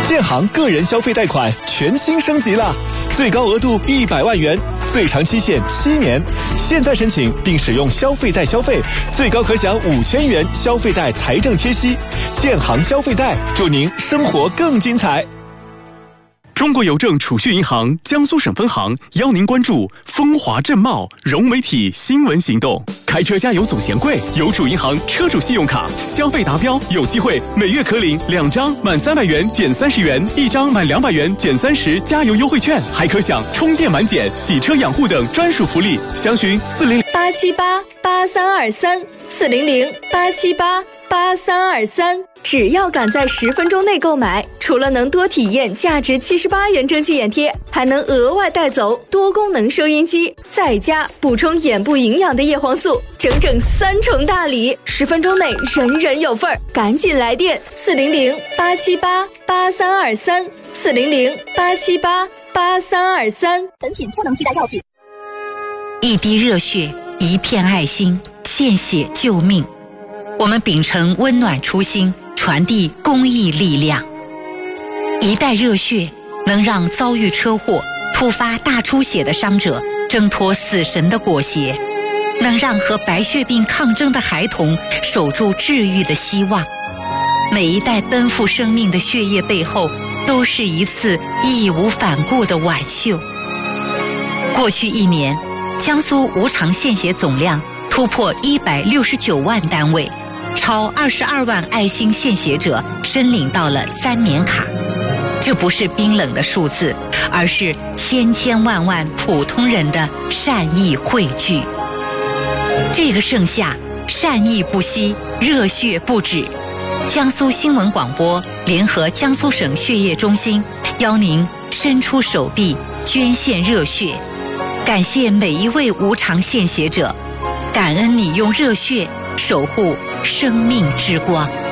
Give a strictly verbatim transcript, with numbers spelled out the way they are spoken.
建行个人消费贷款全新升级了，最高额度一百万元，最长期限七年。现在申请并使用消费贷消费，最高可享五千元消费贷财政贴息。建行消费贷，祝您生活更精彩。 中国邮政储蓄银行江苏省分行邀您关注风华正茂融媒体新闻行动。开车加油总嫌贵，邮储银行车主信用卡消费达标有机会每月可领两张满三百元减三十元，一张满两百元减三十加油优惠券，还可享充电满减、洗车养护等专属福利。详询四零八七八八三二三四零零八七八八三二三。只要赶在十分钟内购买，除了能多体验价值七十八元蒸汽眼贴，还能额外带走多功能收音机，再加补充眼部营养的叶黄素，整整三重大礼！十分钟内人人有份儿，赶紧来电四零零八七八八三二三四零零八七八八三二三。 本品不能替代药品。 一滴热血，一片爱心，献血救命。我们秉承温暖初心，传递公益力量。一袋热血能让遭遇车祸、突发大出血的伤者挣脱死神的裹挟，能让和白血病抗争的孩童守住治愈的希望。每一袋奔赴生命的血液背后，都是一次义无反顾的挽救。过去一年，江苏无偿献血总量突破一百六十九万单位，超二十二万爱心献血者申领到了三年卡。这不是冰冷的数字，而是千千万万普通人的善意汇聚。这个盛夏，善意不息，热血不止。江苏新闻广播联合江苏省血液中心，邀您伸出手臂捐献热血，感谢每一位无偿献血者，感恩你用热血守护生命之光。